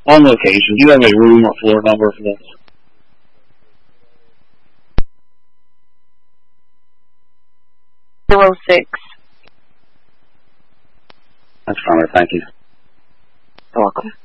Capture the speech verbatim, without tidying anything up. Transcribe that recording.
On location. Do you have a room or floor number for this? Zero six. That's fine. Thank you. You're welcome.